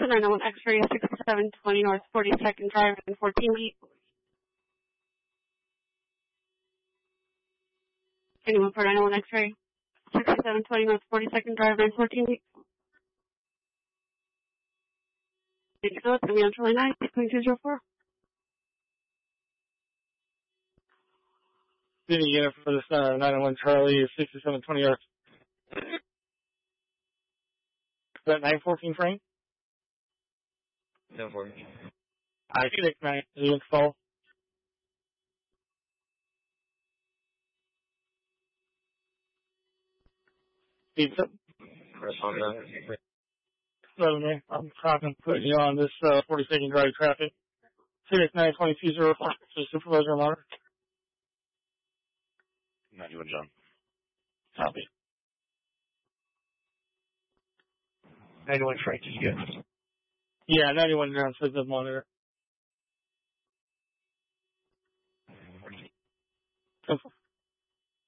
901 X-ray 6720 North 42nd Drive and 14 feet. Anyone for 901 X-ray 6720 North 42nd Drive and 14 feet. Did you know it's going to be on July 9th, 2204? City unit for this 901 Charlie 6720 North. Is that 914 frame? 914. I think 9 unit fall. Pizza. So, man, I'm talking putting you on this 42nd Drive traffic. Sirius 92204 to Supervisor Monitor. 91 John. Copy. 91 Frank, did you get? Yeah, 91 John says the Monitor.